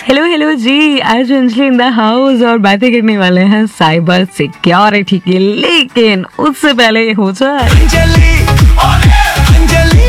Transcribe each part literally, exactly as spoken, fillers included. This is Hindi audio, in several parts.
हेलो हेलो जी, आज अंजलि इन द हाउस और बातें करने वाले हैं साइबर सिक्योरिटी की। लेकिन उससे पहले हो जाए अंजलि, अंजलि,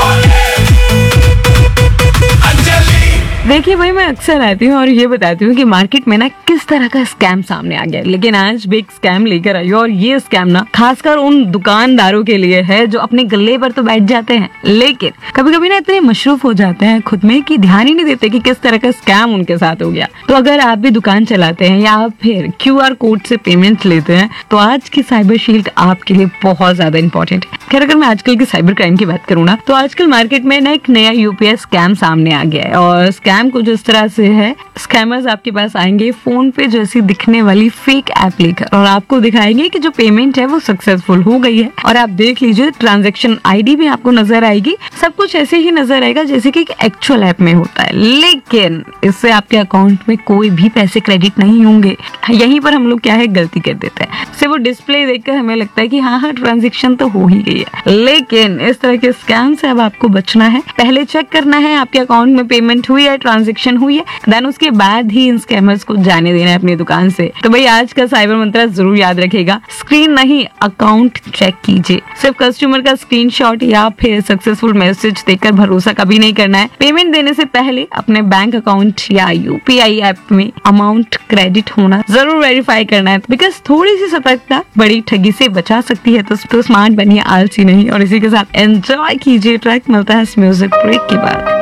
देखिए भाई, मैं अक्सर आती हूँ और ये बताती हूँ कि मार्केट में ना किस तरह का स्कैम सामने आ गया। लेकिन आज बिग स्कैम लेकर आई हूँ और ये स्कैम ना खासकर उन दुकानदारों के लिए है जो अपने गले पर तो बैठ जाते हैं, लेकिन कभी कभी ना इतने मशरूफ हो जाते हैं खुद में कि ध्यान ही नहीं देते कि किस तरह का स्कैम उनके साथ हो गया। तो अगर आप भी दुकान चलाते हैं या फिर क्यू आर कोड से पेमेंट लेते हैं तो आज की साइबर शील्ड आपके लिए बहुत ज्यादा इंपॉर्टेंट है। खैर, अगर मैं आजकल की साइबर क्राइम की बात करूँ ना तो आजकल मार्केट में ना एक नया यूपीआई स्कैम सामने आ गया है। और स्कैम कुछ इस तरह से है, स्कैमर्स आपके पास आएंगे फोन पे जैसी दिखने वाली फेक ऐप लेकर और आपको दिखाएंगे कि जो पेमेंट है वो सक्सेसफुल हो गई है। और आप देख लीजिए, ट्रांजैक्शन आईडी भी आपको नजर आएगी, सब कुछ ऐसे ही नजर आएगा जैसे कि एक एक्चुअल ऐप में होता है। लेकिन इससे आपके अकाउंट में कोई भी पैसे क्रेडिट नहीं होंगे। यहीं पर हम लोग क्या है, गलती कर देते हैं। सिर्फ वो डिस्प्ले देखकर हमें लगता है कि हाँ हाँ ट्रांजेक्शन तो हो ही गई है। लेकिन इस तरह के स्कैम से अब आपको बचना है। पहले चेक करना है आपके अकाउंट में पेमेंट हुई है, ट्रांजेक्शन हुई है, देन उसके बाद ही इन स्कैमर्स को जाने देना है अपनी दुकान से। तो भाई आज का साइबर मंत्र जरूर याद रखेगा, स्क्रीन नहीं अकाउंट चेक कीजिए। सिर्फ कस्टमर का स्क्रीनशॉट या फिर सक्सेसफुल मैसेज देखकर भरोसा कभी नहीं करना है। पेमेंट देने से पहले अपने बैंक अकाउंट या यूपीआई ऐप में अमाउंट क्रेडिट होना जरूर वेरीफाई करना है, बिकॉज थोड़ी सी सतर्कता बड़ी ठगी से बचा सकती है। तो, तो स्मार्ट बनिए, आलसी नहीं। और इसी के साथ एंजॉय कीजिए ट्रैक। मिलता है इस म्यूजिक ब्रेक के बाद।